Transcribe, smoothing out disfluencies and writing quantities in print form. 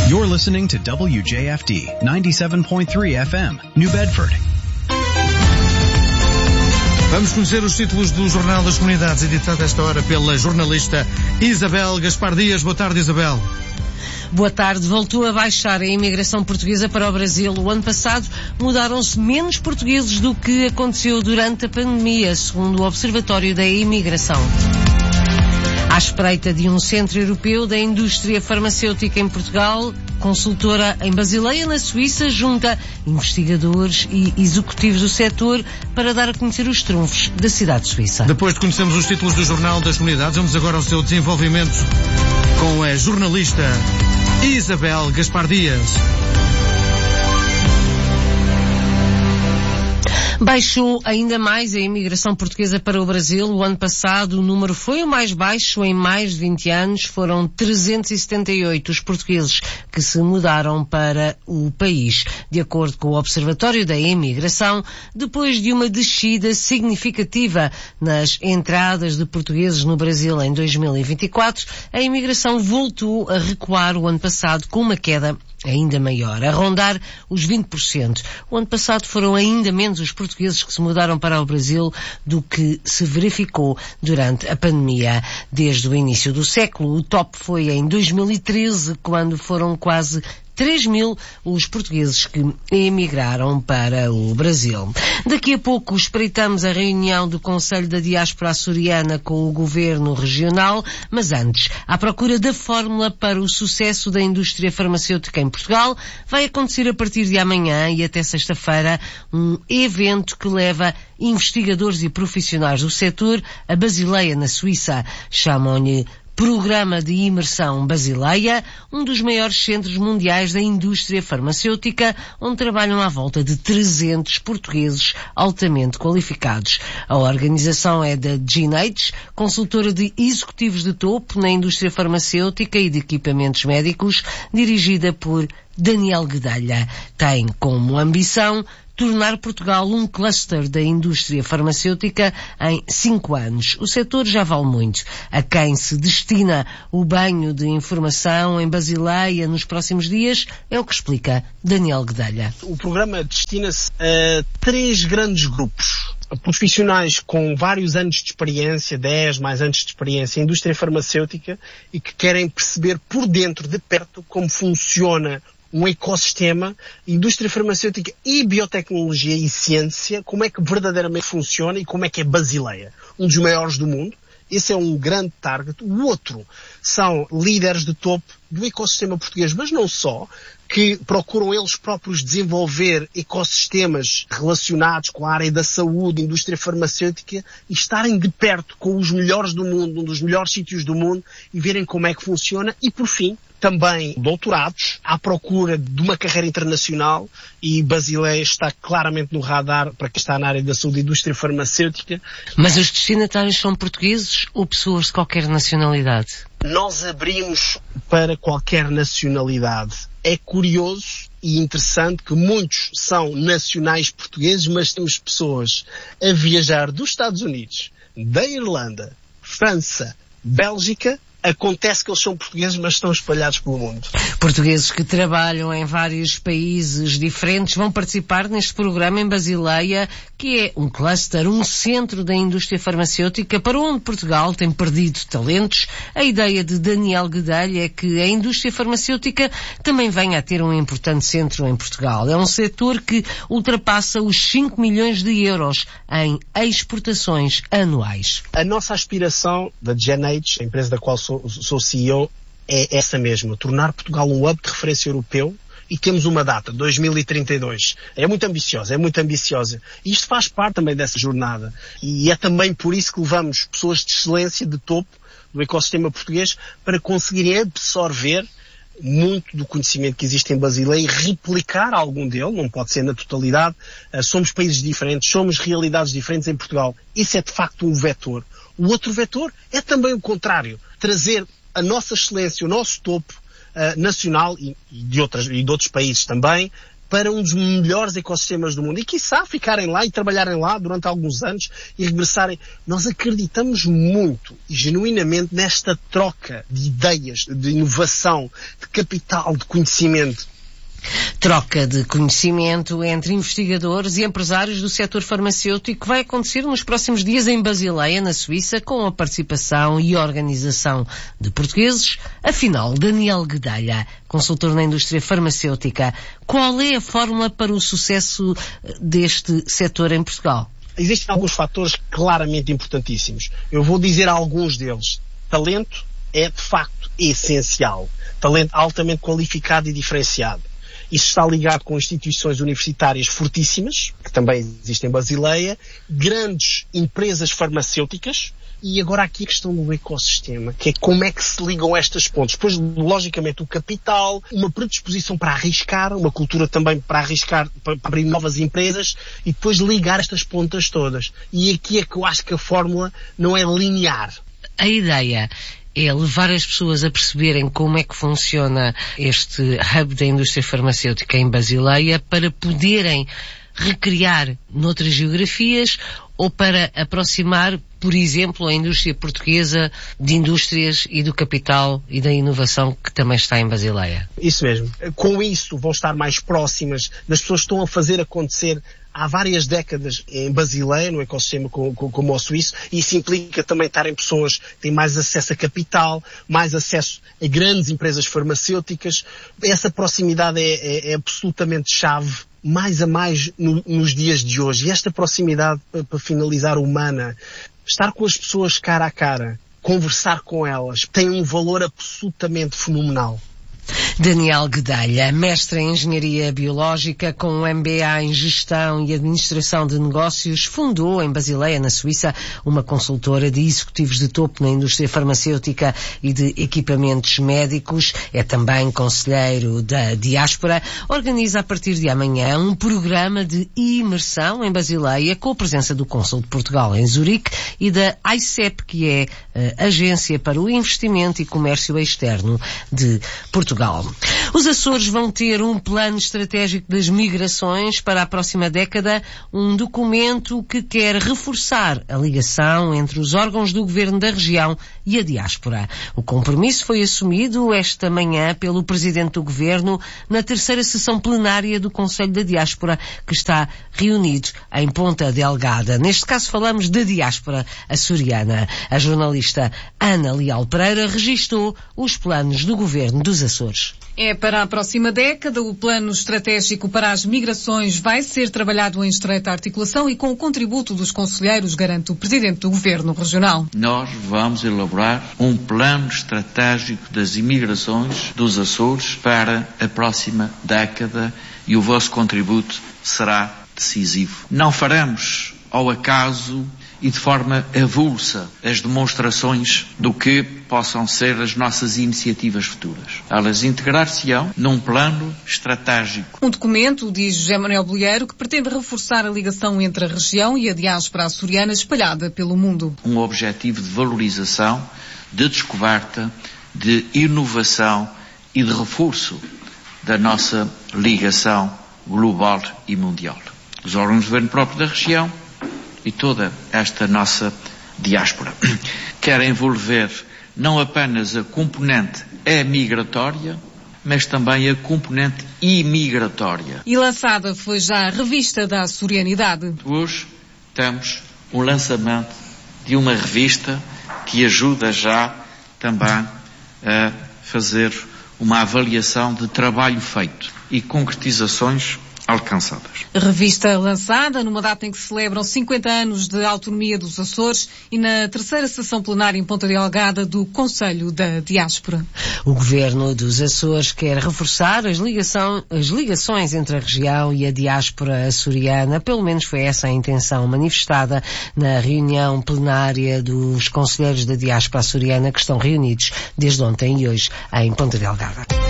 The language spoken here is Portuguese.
You're listening to WJFD 97.3 FM, New Bedford. Vamos conhecer os títulos do Jornal das Comunidades, editado esta hora pela jornalista Isabel Gaspar Dias. Boa tarde, Isabel. Boa tarde. Voltou a baixar a imigração portuguesa para o Brasil. O ano passado mudaram-se menos portugueses do que aconteceu durante a pandemia, segundo o Observatório da Imigração. À espreita de um centro europeu da indústria farmacêutica em Portugal, consultora em Basileia, na Suíça, junta investigadores e executivos do setor para dar a conhecer os trunfos da cidade suíça. Depois de conhecermos os títulos do Jornal das Comunidades, vamos agora ao seu desenvolvimento com a jornalista Isabel Gaspar Dias. Baixou ainda mais a imigração portuguesa para o Brasil. O ano passado o número foi o mais baixo em mais de 20 anos. Foram 378 os portugueses que se mudaram para o país. De acordo com o Observatório da Imigração, depois de uma descida significativa nas entradas de portugueses no Brasil em 2024, a imigração voltou a recuar o ano passado com uma queda ainda maior, a rondar os 20%. O ano passado foram ainda menos os portugueses que se mudaram para o Brasil do que se verificou durante a pandemia. Desde o início do século, o top foi em 2013, quando foram quase 3.000 os portugueses que emigraram para o Brasil. Daqui a pouco espreitamos a reunião do Conselho da Diáspora Açoriana com o Governo Regional, mas antes, à procura da fórmula para o sucesso da indústria farmacêutica em Portugal, vai acontecer a partir de amanhã e até sexta-feira um evento que leva investigadores e profissionais do setor a Basileia, na Suíça. Chamam-lhe Programa de Imersão Basileia, um dos maiores centros mundiais da indústria farmacêutica, onde trabalham à volta de 300 portugueses altamente qualificados. A organização é da G&H, consultora de executivos de topo na indústria farmacêutica e de equipamentos médicos, dirigida por Daniel Guedelha. Tem como ambição tornar Portugal um cluster da indústria farmacêutica em 5 anos. O setor já vale muito. A quem se destina o banho de informação em Basileia nos próximos dias é o que explica Daniel Guedelha. O programa destina-se a 3 grandes grupos. Profissionais com vários anos de experiência, 10 mais anos de experiência em indústria farmacêutica e que querem perceber por dentro, de perto, como funciona um ecossistema, indústria farmacêutica e biotecnologia e ciência, como é que verdadeiramente funciona e como é que é Basileia, um dos maiores do mundo. Esse é um grande target. O outro são líderes de topo do ecossistema português, mas não só, que procuram eles próprios desenvolver ecossistemas relacionados com a área da saúde, indústria farmacêutica, e estarem de perto com os melhores do mundo, um dos melhores sítios do mundo, e verem como é que funciona. E, por fim, também doutorados à procura de uma carreira internacional, e Basileia está claramente no radar para quem está na área da saúde e indústria farmacêutica. Mas os destinatários são portugueses ou pessoas de qualquer nacionalidade? Nós abrimos para qualquer nacionalidade. É curioso e interessante que muitos são nacionais portugueses, mas temos pessoas a viajar dos Estados Unidos, da Irlanda, França, Bélgica. Acontece que eles são portugueses, mas estão espalhados pelo mundo. Portugueses que trabalham em vários países diferentes vão participar neste programa em Basileia, que é um cluster, um centro da indústria farmacêutica para onde Portugal tem perdido talentos. A ideia de Daniel Guedelha é que a indústria farmacêutica também venha a ter um importante centro em Portugal. É um setor que ultrapassa os 5 milhões de euros em exportações anuais. A nossa aspiração da G&H, a empresa da qual sou CEO, é essa mesma, tornar Portugal um hub de referência europeu, e temos uma data, 2032. É muito ambiciosa. E isto faz parte também dessa jornada. E é também por isso que levamos pessoas de excelência, de topo, do ecossistema português, para conseguirem absorver muito do conhecimento que existe em Basileia e replicar algum dele, não pode ser na totalidade. Somos países diferentes, somos realidades diferentes em Portugal. Isso é de facto um vetor. O outro vetor é também o contrário, trazer a nossa excelência, o nosso topo nacional e de outros países também, para um dos melhores ecossistemas do mundo e, quiçá, ficarem lá e trabalharem lá durante alguns anos e regressarem. Nós acreditamos muito e genuinamente nesta troca de ideias, de inovação, de capital, de conhecimento. Troca de conhecimento entre investigadores e empresários do setor farmacêutico que vai acontecer nos próximos dias em Basileia, na Suíça, com a participação e organização de portugueses. Afinal, Daniel Guedelha, consultor na indústria farmacêutica, qual é a fórmula para o sucesso deste setor em Portugal? Existem alguns fatores claramente importantíssimos. Eu vou dizer alguns deles. Talento é, de facto, essencial. Talento altamente qualificado e diferenciado. Isso está ligado com instituições universitárias fortíssimas, que também existem em Basileia, grandes empresas farmacêuticas, e agora aqui a questão do ecossistema, que é como é que se ligam estas pontes. Depois, logicamente, o capital, uma predisposição para arriscar, uma cultura também para arriscar, para abrir novas empresas, e depois ligar estas pontas todas. E aqui é que eu acho que a fórmula não é linear. A ideia é levar as pessoas a perceberem como é que funciona este hub da indústria farmacêutica em Basileia para poderem recriar noutras geografias ou para aproximar, por exemplo, a indústria portuguesa de indústrias e do capital e da inovação que também está em Basileia. Isso mesmo. Com isso vão estar mais próximas das pessoas que estão a fazer acontecer há várias décadas em Basileia, no ecossistema como o suíço, e isso implica também estarem pessoas que têm mais acesso a capital, mais acesso a grandes empresas farmacêuticas. Essa proximidade é absolutamente chave, mais a mais nos dias de hoje. E esta proximidade, para finalizar, humana, estar com as pessoas cara a cara, conversar com elas, tem um valor absolutamente fenomenal. Daniel Guedelha, mestre em Engenharia Biológica com um MBA em Gestão e Administração de Negócios, fundou em Basileia, na Suíça, uma consultora de executivos de topo na indústria farmacêutica e de equipamentos médicos. É também conselheiro da Diáspora. Organiza a partir de amanhã um programa de imersão em Basileia com a presença do Cônsul de Portugal em Zurique e da AICEP, que é a Agência para o Investimento e Comércio Externo de Portugal. Os Açores vão ter um plano estratégico das migrações para a próxima década, um documento que quer reforçar a ligação entre os órgãos do governo da região e a diáspora. O compromisso foi assumido esta manhã pelo Presidente do Governo na terceira sessão plenária do Conselho da Diáspora, que está reunido em Ponta Delgada. Neste caso falamos da diáspora açoriana. A jornalista Ana Leal Pereira registou os planos do Governo dos Açores. É para a próxima década, o plano estratégico para as migrações vai ser trabalhado em estreita articulação e com o contributo dos conselheiros, garante o Presidente do Governo Regional. Nós vamos elaborar um plano estratégico das imigrações dos Açores para a próxima década e o vosso contributo será decisivo. Não faremos ao acaso e de forma avulsa as demonstrações do que possam ser as nossas iniciativas futuras. Elas integrar-se-ão num plano estratégico. Um documento, diz José Manuel Bolheiro, que pretende reforçar a ligação entre a região e a diáspora açoriana espalhada pelo mundo. Um objetivo de valorização, de descoberta, de inovação e de reforço da nossa ligação global e mundial. Os órgãos de governo próprio da região e toda esta nossa diáspora quer envolver não apenas a componente emigratória, mas também a componente imigratória. E lançada foi já a revista da açorianidade. Hoje temos o lançamento de uma revista que ajuda já também a fazer uma avaliação de trabalho feito e concretizações alcançadas. Revista lançada numa data em que se celebram 50 anos de autonomia dos Açores e na terceira sessão plenária em Ponta Delgada do Conselho da Diáspora. O Governo dos Açores quer reforçar as ligações entre a região e a diáspora açoriana. Pelo menos foi essa a intenção manifestada na reunião plenária dos conselheiros da diáspora açoriana que estão reunidos desde ontem e hoje em Ponta Delgada.